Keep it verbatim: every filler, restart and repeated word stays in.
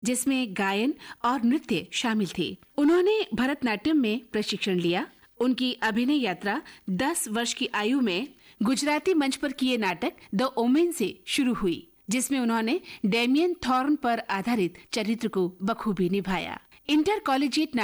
जिसमें गायन और नृत्य शामिल थे। उन्होंने भरतनाट्यम में प्रशिक्षण लिया। उनकी अभिनय यात्रा दस वर्ष की आयु में गुजराती मंच पर किए नाटक द ओमेन से शुरू हुई, जिसमें उन्होंने डेमियन थॉर्न पर आधारित चरित्र को बखूबी निभाया। Inter collegiate